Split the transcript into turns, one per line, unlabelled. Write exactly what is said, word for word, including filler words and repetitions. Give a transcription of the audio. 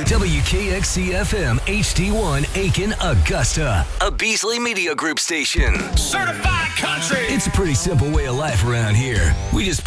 W K X C F M H D one Aiken, Augusta, a Beasley Media Group station.
Certified country.
It's a pretty simple way of life around here. We just